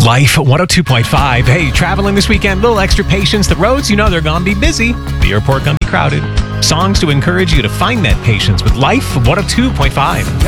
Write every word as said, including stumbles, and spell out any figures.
Life one oh two point five. Hey, traveling this weekend, little extra patience. The roads, you know they're gonna be busy. The airport gonna be crowded. Songs to encourage you to find that patience with Life one oh two point five.